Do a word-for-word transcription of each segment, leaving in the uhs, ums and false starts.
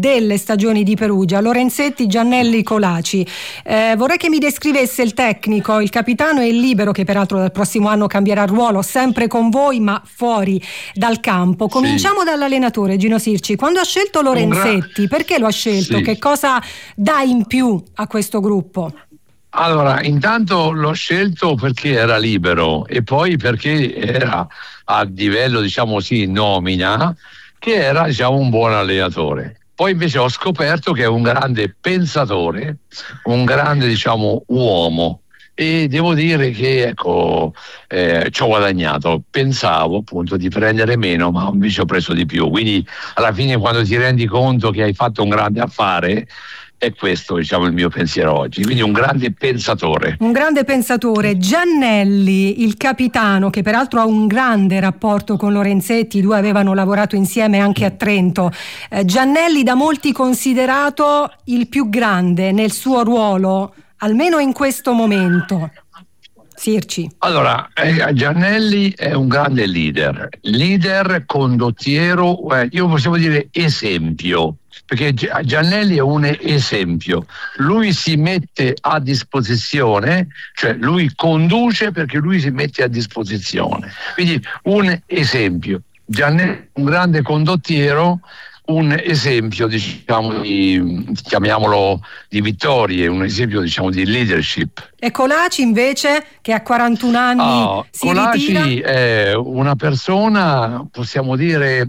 delle stagioni di Perugia: Lorenzetti, Giannelli, Colaci. Eh, vorrei che mi descrivesse il tecnico, il capitano e il libero, che peraltro dal prossimo anno cambierà ruolo, sempre con voi ma fuori dal campo. Cominciamo sì. dall'allenatore Gino Sirci. Quando ha scelto Lorenzetti, gra- perché lo ha scelto? Sì. Che cosa dà in più a questo gruppo? Allora, intanto l'ho scelto perché era libero e poi perché era a livello, diciamo sì, nomina, che era, diciamo, un buon allenatore. Poi invece ho scoperto che è un grande pensatore, un grande, diciamo, uomo, e devo dire che, ecco, eh, ci ho guadagnato. Pensavo appunto di prendere meno, ma invece ho preso di più. Quindi alla fine, quando ti rendi conto che hai fatto un grande affare, è questo, diciamo, il mio pensiero oggi. Quindi un grande pensatore. Un grande pensatore. Giannelli, il capitano, che peraltro ha un grande rapporto con Lorenzetti, i due avevano lavorato insieme anche a Trento. Eh, Giannelli da molti considerato il più grande nel suo ruolo, almeno in questo momento. Sirci. Allora, eh, Giannelli è un grande leader, leader, condottiero, eh, io possiamo dire esempio, perché Giannelli è un esempio. Lui si mette a disposizione, cioè lui conduce perché lui si mette a disposizione. Quindi un esempio. Giannelli è un grande condottiero, un esempio, diciamo, di, chiamiamolo, di vittorie, un esempio, diciamo, di leadership. E Colaci invece, che a quarantuno anni oh, si Colaci ritira? È una persona, possiamo dire,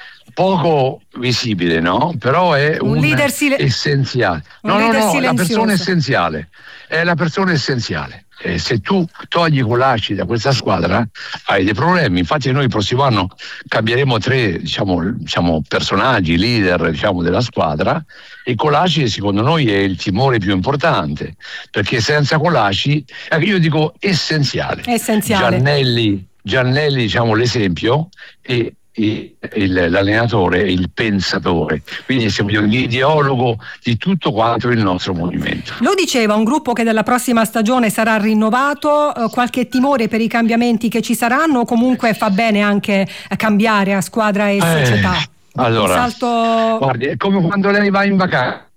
poco visibile, no? Però è un, un leader sil- essenziale. Un no, leader no, no, silenzioso. La persona essenziale. È la persona essenziale. E se tu togli Colaci da questa squadra hai dei problemi. Infatti noi il prossimo anno cambieremo tre, diciamo, diciamo personaggi, leader, diciamo, della squadra, e Colaci secondo noi è il timore più importante, perché senza Colaci, io dico essenziale. Essenziale. Giannelli, Giannelli, diciamo, l'esempio, e Il, l'allenatore e il pensatore, quindi siamo l'ideologo di tutto quanto il nostro movimento. Lo diceva, un gruppo che dalla prossima stagione sarà rinnovato, eh, qualche timore per i cambiamenti che ci saranno, o comunque fa bene anche cambiare a squadra e eh, società? Allora, salto... guardi, è come quando lei va in vacanza.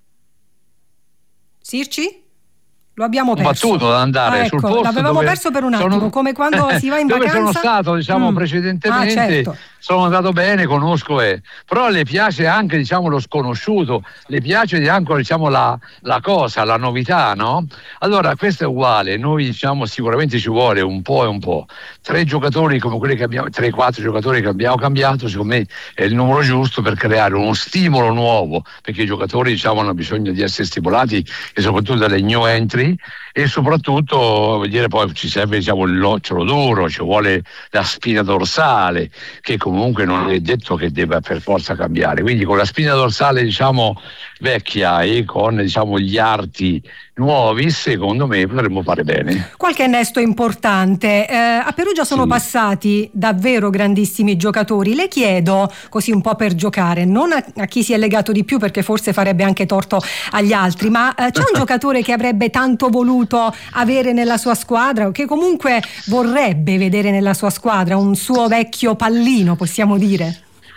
Sirci? Lo abbiamo perso. Battuto da andare ah, ecco, sul posto. L'avevamo dove perso per un attimo, sono... come quando si va in dove vacanza. Dove sono stato, diciamo, mm. precedentemente, ah, certo. sono andato bene, conosco, eh. però le piace anche, diciamo, lo sconosciuto, le piace anche, diciamo, la, la cosa, la novità, no? Allora questo è uguale, noi, diciamo, sicuramente ci vuole un po' e un po'. Tre giocatori come quelli che abbiamo, tre quattro giocatori che abbiamo cambiato, secondo me è il numero giusto per creare uno stimolo nuovo, perché i giocatori, diciamo, hanno bisogno di essere stimolati, e soprattutto dalle new entry, e soprattutto, vuol dire, poi ci serve, diciamo, il nocciolo duro, ci vuole la spina dorsale, che comunque non è detto che debba per forza cambiare. Quindi con la spina dorsale, diciamo, vecchia, e con, diciamo, gli arti nuovi, secondo me potremmo fare bene. Qualche innesto importante. Eh, a Perugia sono sì. passati davvero grandissimi giocatori. Le chiedo, così un po' per giocare, non a, a chi si è legato di più, perché forse farebbe anche torto agli altri, ma eh, c'è un giocatore che avrebbe tanto voluto avere nella sua squadra, o che comunque vorrebbe vedere nella sua squadra, un suo vecchio pallino, possiamo dire?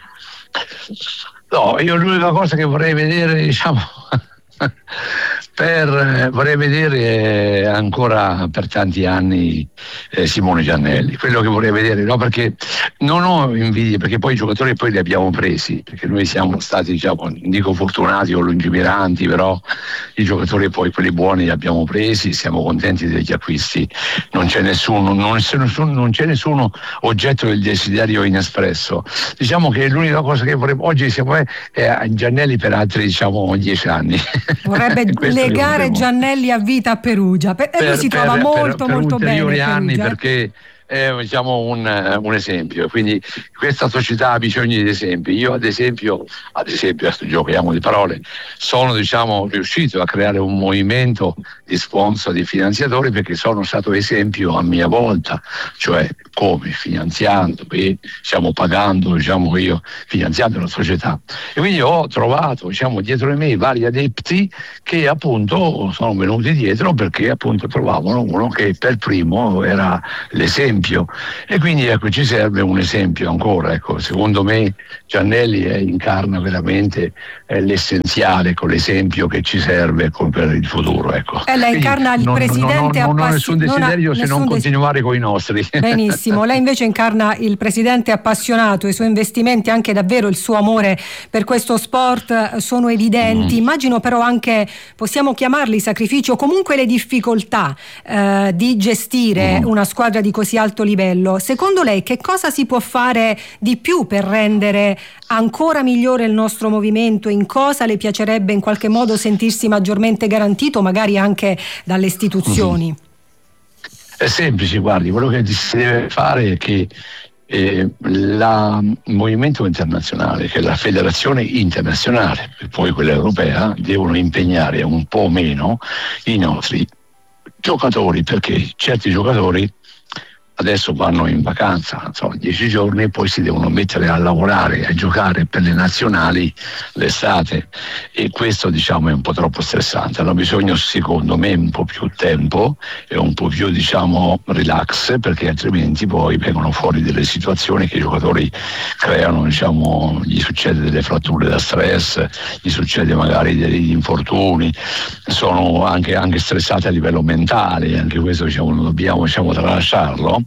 No, io l'unica cosa che vorrei vedere, diciamo, per vorrei vedere ancora per tanti anni eh, Simone Giannelli, quello che vorrei vedere, no, perché non ho invidia, perché poi i giocatori poi li abbiamo presi, perché noi siamo stati, diciamo, non dico fortunati o lungimiranti, però i giocatori poi, quelli buoni, li abbiamo presi, siamo contenti degli acquisti, non c'è nessuno, non c'è nessuno, non c'è nessuno oggetto del desiderio inespresso. Diciamo che l'unica cosa che vorrei oggi siamo è, è Giannelli per altri, diciamo, dieci anni. Vorrebbe legare Giannelli a vita a Perugia, per, e lui si trova per, molto per, molto per bene ulteriori Perugia, anni, eh? perché è, diciamo, un, un esempio, quindi questa società ha bisogno di esempi. Io ad esempio, ad esempio adesso giochiamo di parole, sono, diciamo, riuscito a creare un movimento di sponsor, di finanziatori, perché sono stato esempio a mia volta, cioè come? Finanziando e stiamo pagando, diciamo io, finanziando la società. E quindi ho trovato, diciamo, dietro di me vari adepti che appunto sono venuti dietro perché appunto trovavano uno che per primo era l'esempio. E quindi ecco, ci serve un esempio ancora. Ecco, secondo me Giannelli è, incarna veramente è l'essenziale, con l'esempio che ci serve ecco, per il futuro. Ecco. E lei incarna il non, presidente non, non, non ho appassi- nessun desiderio non ha, se non des- continuare con i nostri. Benissimo, lei invece incarna il presidente appassionato, i suoi investimenti, anche davvero il suo amore per questo sport sono evidenti. Mm. Immagino però anche, possiamo chiamarli sacrifici o comunque le difficoltà eh, di gestire mm. una squadra di così alto livello. Secondo lei che cosa si può fare di più per rendere ancora migliore il nostro movimento? In cosa le piacerebbe in qualche modo sentirsi maggiormente garantito, magari anche dalle istituzioni? Mm. È semplice, guardi, quello che si deve fare è che eh, la, il movimento internazionale, che è la federazione internazionale e poi quella europea, devono impegnare un po' meno i nostri giocatori, perché certi giocatori adesso vanno in vacanza, non so, dieci giorni e poi si devono mettere a lavorare, a giocare per le nazionali l'estate, e questo diciamo è un po' troppo stressante. Hanno bisogno secondo me un po' più tempo e un po' più diciamo relax, perché altrimenti poi vengono fuori delle situazioni che i giocatori creano, diciamo, gli succede delle fratture da stress, gli succede magari degli infortuni, sono anche, anche stressati a livello mentale, anche questo diciamo non dobbiamo diciamo tralasciarlo.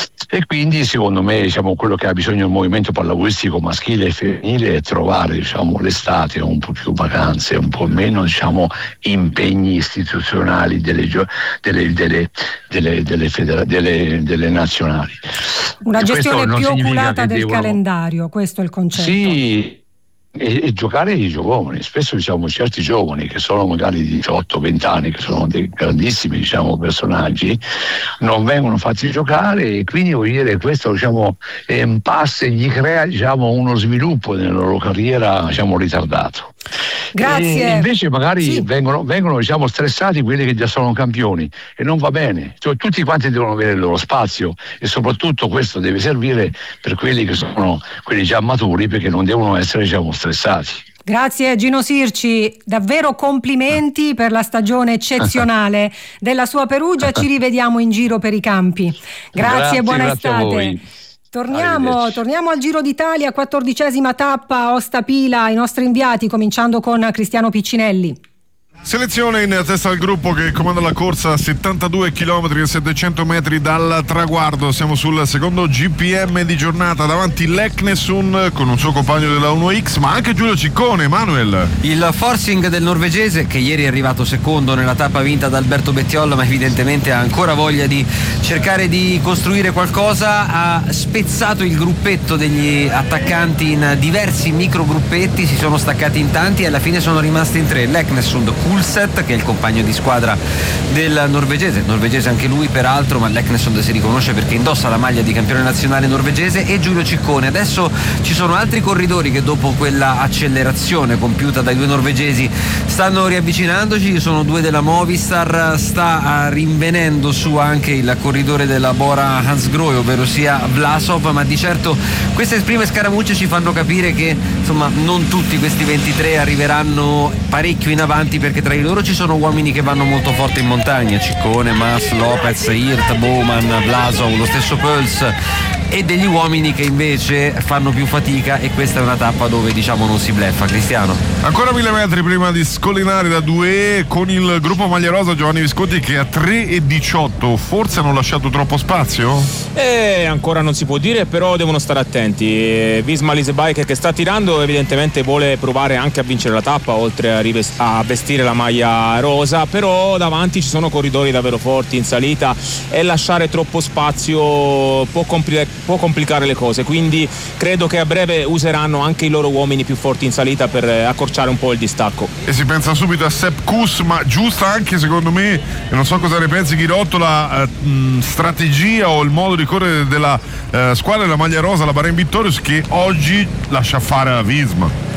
E quindi secondo me diciamo, quello che ha bisogno il movimento pallavolistico maschile e femminile è trovare diciamo, l'estate un po' più vacanze, un po' meno diciamo, impegni istituzionali delle, delle, delle, delle, delle, federa- delle, delle nazionali. Una gestione più oculata del devono... calendario, questo è il concetto. Sì. E, e giocare i giovani, spesso diciamo certi giovani che sono magari di diciotto venti anni, che sono dei grandissimi diciamo personaggi, non vengono fatti giocare, e quindi vuol dire questo diciamo è un passo, gli crea diciamo uno sviluppo nella loro carriera diciamo ritardato. Grazie. E invece magari sì. vengono, vengono diciamo stressati quelli che già sono campioni, e non va bene, cioè, tutti quanti devono avere il loro spazio, e soprattutto questo deve servire per quelli che sono quelli già maturi, perché non devono essere diciamo stressati. Grazie Gino Sirci, davvero complimenti per la stagione eccezionale della sua Perugia. Ci rivediamo in giro per i campi. Grazie, grazie buona grazie estate. A voi. Torniamo, torniamo al Giro d'Italia, quattordicesima tappa, Osta Pila, i nostri inviati, cominciando con Cristiano Piccinelli. Selezione in testa al gruppo che comanda la corsa a settantadue chilometri e settecento metri dal traguardo. Siamo sul secondo G P M di giornata, davanti Leknesund con un suo compagno della uno X, ma anche Giulio Ciccone. Manuel, il forcing del norvegese, che ieri è arrivato secondo nella tappa vinta da Alberto Bettiol, ma evidentemente ha ancora voglia di cercare di costruire qualcosa, ha spezzato il gruppetto degli attaccanti in diversi microgruppetti, si sono staccati in tanti e alla fine sono rimasti in tre: Leknesund, Ulset, che è il compagno di squadra del norvegese, norvegese anche lui peraltro, ma Leknesund si riconosce perché indossa la maglia di campione nazionale norvegese, e Giulio Ciccone. Adesso ci sono altri corridori che dopo quella accelerazione compiuta dai due norvegesi stanno riavvicinandoci, ci sono due della Movistar, sta rinvenendo su anche il corridore della Bora Hansgrohe, ovvero sia Vlasov, ma di certo queste prime scaramucce ci fanno capire che insomma non tutti questi ventitré arriveranno parecchio in avanti, perché tra di loro ci sono uomini che vanno molto forte in montagna: Ciccone, Mas, Lopez, Hirt, Bowman, Vlasov, lo stesso Pöls, e degli uomini che invece fanno più fatica, e questa è una tappa dove diciamo non si bleffa. Cristiano, ancora mille metri prima di scollinare da due con il gruppo maglia rosa. Giovanni Visconti che a tre e diciotto forse hanno lasciato troppo spazio? Eh, ancora non si può dire, però devono stare attenti. Visma Leasebike che sta tirando evidentemente vuole provare anche a vincere la tappa, oltre a, rivest- a vestire la maglia rosa, però davanti ci sono corridori davvero forti in salita, e lasciare troppo spazio può, compli- può complicare le cose, quindi credo che a breve useranno anche i loro uomini più forti in salita per accorciare un po' il distacco. E si pensa subito a Sepp Kuss, ma giusta anche secondo me, e non so cosa ne pensi Ghirotto, la eh, mh, strategia o il modo di correre della eh, squadra della maglia rosa, la Bahrain Victorious, che oggi lascia fare la Visma.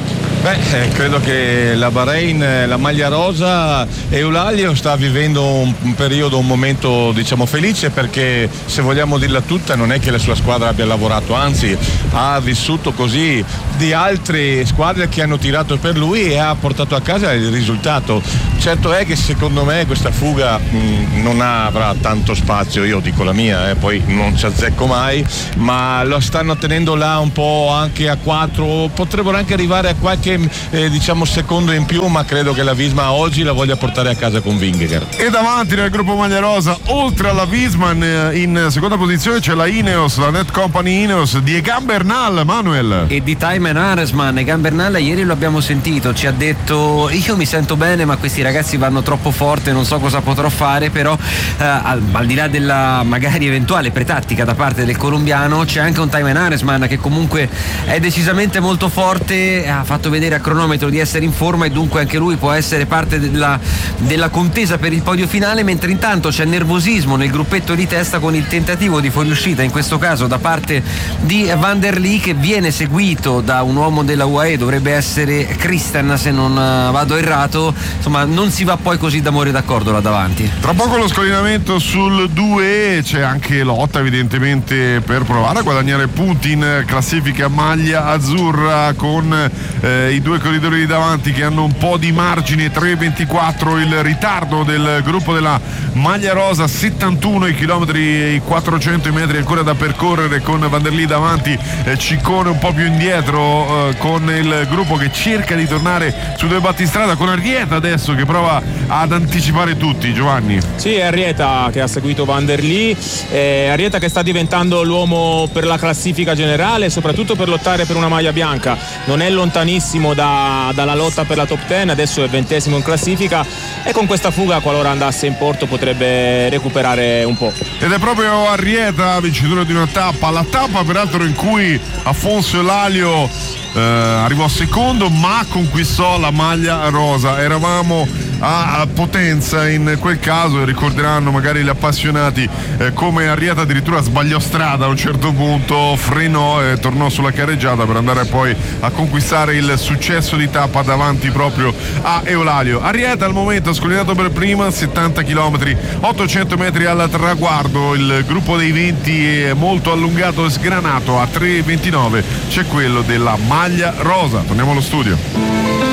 Beh, eh, credo che la Bahrain, la maglia rosa, Eulalia sta vivendo un, un periodo, un momento diciamo felice, perché se vogliamo dirla tutta non è che la sua squadra abbia lavorato, anzi ha vissuto così di altre squadre che hanno tirato per lui e ha portato a casa il risultato. Certo è che secondo me questa fuga mh, non avrà tanto spazio, io dico la mia, eh, poi non ci azzecco mai, ma lo stanno tenendo là un po' anche a quattro, potrebbero anche arrivare a qualche Eh, diciamo secondo in più, ma credo che la Visma oggi la voglia portare a casa con Vingegaard. E davanti nel gruppo maglia rosa, oltre alla Visma, in seconda posizione c'è la Ineos, la Net Company Ineos di Egan Bernal, Manuel. E di Thymen Arensman. Egan Bernal ieri lo abbiamo sentito, ci ha detto: io mi sento bene ma questi ragazzi vanno troppo forte, non so cosa potrò fare, però eh, al, al di là della magari eventuale pretattica da parte del colombiano, c'è anche un Thymen Arensman che comunque è decisamente molto forte, ha fatto vedere a cronometro di essere in forma e dunque anche lui può essere parte della, della contesa per il podio finale, mentre intanto c'è nervosismo nel gruppetto di testa con il tentativo di fuoriuscita, in questo caso da parte di Van der Lee, che viene seguito da un uomo della U A E, dovrebbe essere Christen se non vado errato, insomma non si va poi così d'amore d'accordo là davanti. Tra poco lo scollinamento sul due, c'è anche lotta evidentemente per provare a guadagnare punti in classifica maglia azzurra, con eh, i due corridori di davanti che hanno un po' di margine, tre ventiquattro il ritardo del gruppo della maglia rosa, settantuno i chilometri, i quattrocento metri ancora da percorrere, con Van der Lee davanti, eh, Ciccone un po' più indietro, eh, con il gruppo che cerca di tornare su due battistrada, con Arrieta adesso che prova ad anticipare tutti. Giovanni. Sì, è Arrieta che ha seguito Van der Lee, eh, Arrieta che sta diventando l'uomo per la classifica generale, soprattutto per lottare per una maglia bianca, non è lontanissimo da, dalla lotta per la top dieci, adesso è ventesimo in classifica e con questa fuga, qualora andasse in porto, potrebbe recuperare un po'. Ed è proprio Arrieta vincitore di una tappa, la tappa peraltro in cui Afonso Elalio eh, arrivò secondo ma conquistò la maglia rosa. Eravamo a Potenza in quel caso e ricorderanno magari gli appassionati eh, come Arrieta addirittura sbagliò strada a un certo punto, frenò e tornò sulla carreggiata per andare poi a conquistare il successo di tappa davanti proprio a Eulalia. Arrieta al momento scollinato per prima, settanta chilometri, ottocento metri al traguardo, il gruppo dei venti è molto allungato e sgranato, a tre ventinove c'è quello della maglia rosa. Torniamo allo studio.